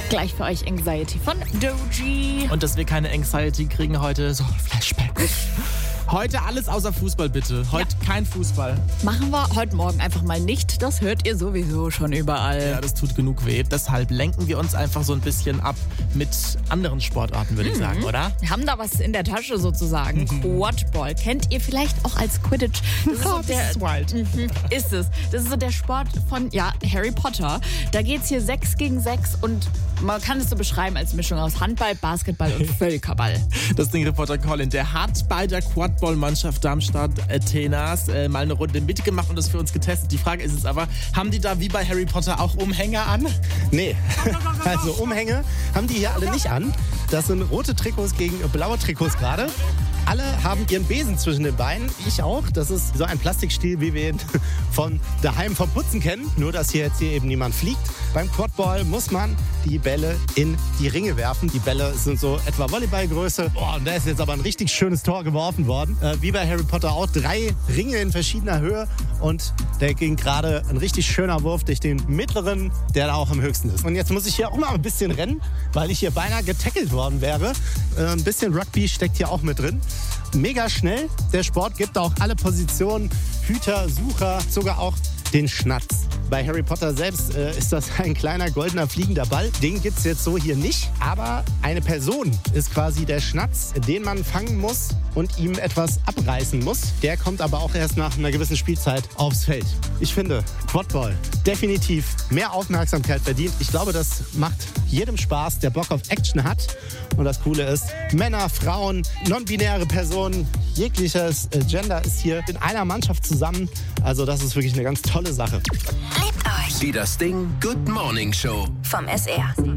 Gleich für euch Anxiety von Doji. Und dass wir keine Anxiety kriegen heute, so Flashback. Heute alles außer Fußball, bitte. Heute kein Fußball. Machen wir heute Morgen einfach mal nicht. Das hört ihr sowieso schon überall. Ja, das tut genug weh. Deshalb lenken wir uns einfach so ein bisschen ab mit anderen Sportarten, würde ich sagen, oder? Wir haben da was in der Tasche sozusagen. Quadball. Kennt ihr vielleicht auch als Quidditch? Das ist, so das ist wild. Ist es. Das ist so der Sport von Harry Potter. Da geht's hier 6 gegen 6 und man kann es so beschreiben als Mischung aus Handball, Basketball und Völkerball. Das Ding Reporter Colin, der hat bei der Quadball-Mannschaft Darmstadt-Thenas mal eine Runde mitgemacht und das für uns getestet. Die Frage ist jetzt aber, haben die da wie bei Harry Potter auch Umhänge an? Nee, also Umhänge haben die hier alle nicht an. Das sind rote Trikots gegen blaue Trikots gerade. Alle haben ihren Besen zwischen den Beinen, ich auch. Das ist so ein Plastikstiel, wie wir ihn von daheim vom Putzen kennen. Nur, dass hier jetzt eben niemand fliegt. Beim Quadball muss man die Bälle in die Ringe werfen. Die Bälle sind so etwa Volleyballgröße. Und da ist jetzt aber ein richtig schönes Tor geworfen worden. Wie bei Harry Potter auch 3 Ringe in verschiedener Höhe. Und da ging gerade ein richtig schöner Wurf durch den mittleren, der da auch am höchsten ist. Und jetzt muss ich hier auch mal ein bisschen rennen, weil ich hier beinahe getackelt worden wäre. Ein bisschen Rugby steckt hier auch mit drin. Mega schnell. Der Sport gibt auch alle Positionen. Hüter, Sucher, sogar auch den Schnatz. Bei Harry Potter selbst ist das ein kleiner goldener fliegender Ball. Den gibt es jetzt so hier nicht. Aber eine Person ist quasi der Schnatz, den man fangen muss und ihm etwas abreißen muss. Der kommt aber auch erst nach einer gewissen Spielzeit aufs Feld. Ich finde, Quadball definitiv mehr Aufmerksamkeit verdient. Ich glaube, das macht jedem Spaß, der Bock auf Action hat. Und das Coole ist, Männer, Frauen, non-binäre Personen, jegliches Gender ist hier in einer Mannschaft zusammen. Also das ist wirklich eine ganz tolle Sache. Liebt euch. Die Das Ding Good Morning Show Vom SR.